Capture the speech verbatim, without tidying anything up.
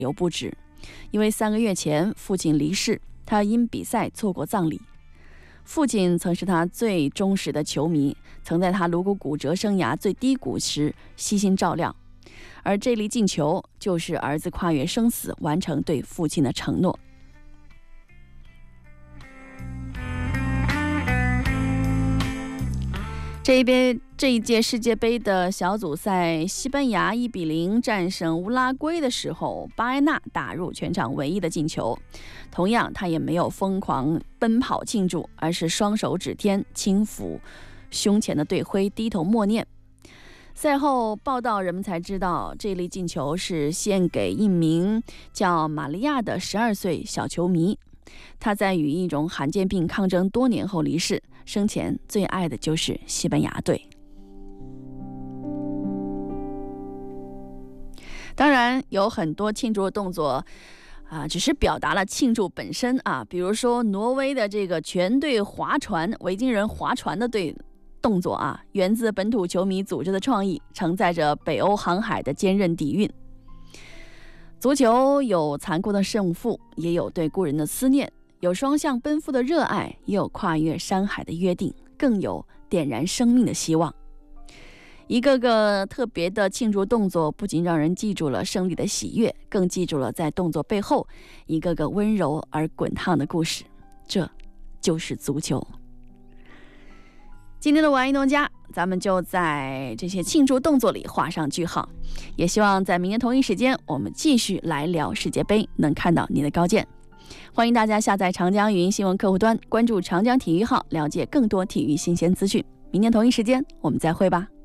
流不止。因为三个月前父亲离世，他因比赛错过葬礼。父亲曾是他最忠实的球迷，曾在他颅骨骨折生涯最低谷时悉心照料。而这粒进球就是儿子跨越生死，完成对父亲的承诺。这一边这一届世界杯的小组赛，西班牙一比零战胜乌拉圭的时候，巴埃纳打入全场唯一的进球。同样，他也没有疯狂奔跑庆祝，而是双手指天，轻抚胸前的队徽，低头默念。赛后报道，人们才知道这粒进球是献给一名叫玛利亚的十二岁小球迷。他在与一种罕见病抗争多年后离世，生前最爱的就是西班牙队。当然，有很多庆祝的动作啊，只是表达了庆祝本身啊，比如说挪威的这个全队划船，维京人划船的队动作啊，源自本土球迷组织的创意，承载着北欧航海的坚韧底蕴。足球有残酷的胜负，也有对故人的思念，有双向奔赴的热爱，也有跨越山海的约定，更有点燃生命的希望。一个个特别的庆祝动作，不仅让人记住了胜利的喜悦，更记住了在动作背后一个个温柔而滚烫的故事。这就是足球。今天的玩运动家，咱们就在这些庆祝动作里画上句号。也希望在明天同一时间，我们继续来聊世界杯，能看到你的高见。欢迎大家下载长江语音新闻客户端，关注长江体育号，了解更多体育新鲜资讯。明天同一时间，我们再会吧。